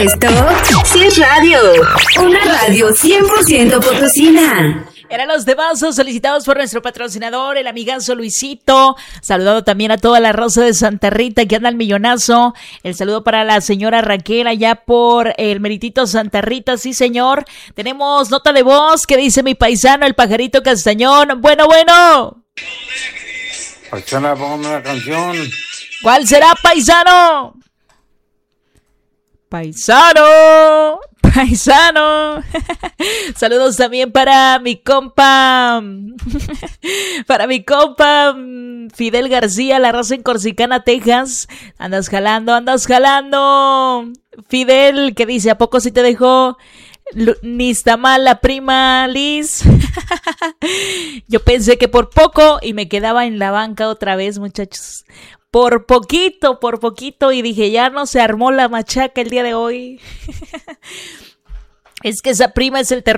Esto sí es radio. Una radio 100% potosina. Eran los demás solicitados por nuestro patrocinador, el amigazo Luisito. Saludado también a toda la raza de Santa Rita que anda al millonazo. El saludo para la señora Raquel allá por el Meritito Santa Rita. Sí, señor. Tenemos nota de voz que dice mi paisano, el pajarito Castañón. Bueno. Paisana, póngame una canción. ¿Cuál será, paisano? Paisano. Saludos también para mi compa Fidel García, la raza en Corsicana, Texas. Andas jalando Fidel, que dice, ¿a poco si te dejó ni está mal la prima Liz? Yo pensé que por poco y me quedaba en la banca otra vez, muchachos. Por poquito, y dije, ya no se armó la machaca el día de hoy. Es que esa prima es el terror.